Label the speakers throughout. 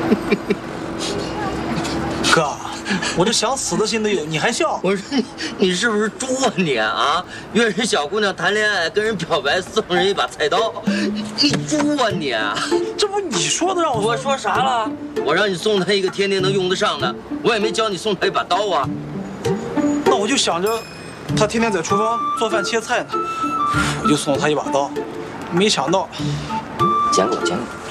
Speaker 1: 哥，我这想死的心都有，你还笑？
Speaker 2: 我说你是不是猪啊你啊？约人小姑娘谈恋爱，跟人表白，送人一把菜刀，你猪啊你！
Speaker 1: 这不你说的让我
Speaker 2: 说啥了？我让你送她一个天天能用得上的，我也没教你送她一把刀啊。
Speaker 1: 那我就想着，他天天在厨房做饭切菜呢，我就送了他一把刀，没想到，
Speaker 2: 捡过。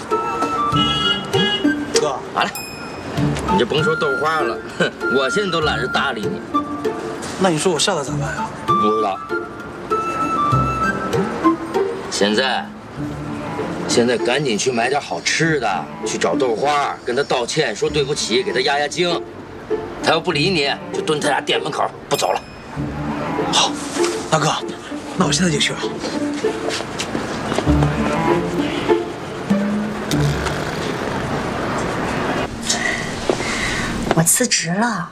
Speaker 1: 哥，
Speaker 2: 好了，你就甭说豆花了，哼，我现在都懒得搭理你。
Speaker 1: 那你说我下次咋办呀？
Speaker 2: 不知道。现在赶紧去买点好吃的，去找豆花，跟他道歉，说对不起，给他压压惊。他要不理你，就蹲他家店门口不走了。
Speaker 1: 好，大哥，那我现在就去啊。
Speaker 3: 我辞职了，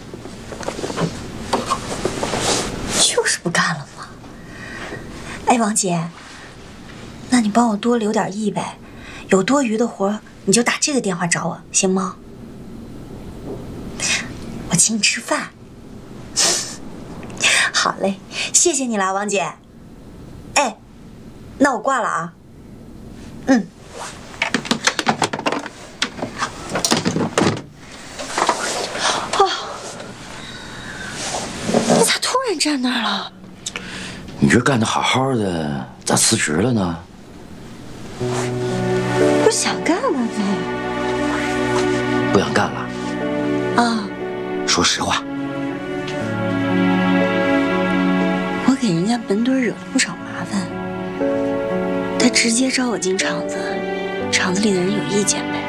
Speaker 3: 就是不干了嘛。哎，王姐，那你帮我多留点意呗，有多余的活你就打这个电话找我，行吗？我请你吃饭。好嘞，谢谢你啦，王姐。哎，那我挂了啊。嗯。哦，你咋突然站那儿了？
Speaker 2: 你这干得好好的，咋辞职了呢？
Speaker 3: 不想干了呗。
Speaker 2: 不想干了？
Speaker 3: 啊。
Speaker 2: 说实话。
Speaker 3: 我给人家本墩惹了不少麻烦，他直接招我进厂子，厂子里的人有意见呗。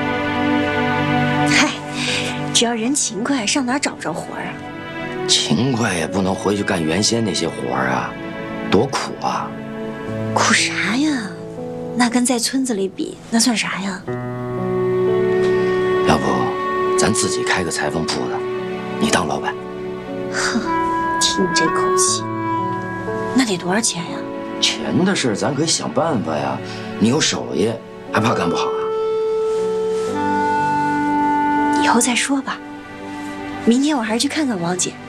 Speaker 3: 嗨，只要人勤快，上哪找不着活啊？
Speaker 2: 勤快也不能回去干原先那些活啊，多苦啊！
Speaker 3: 苦啥呀？那跟在村子里比，那算啥呀？
Speaker 2: 要不，咱自己开个裁缝铺子，你当老板。
Speaker 3: 哼，听你这口气，那得多少钱呀？
Speaker 2: 钱的事咱可以想办法呀。你有手艺，还怕干不好啊？
Speaker 3: 以后再说吧。明天我还是去看看王姐，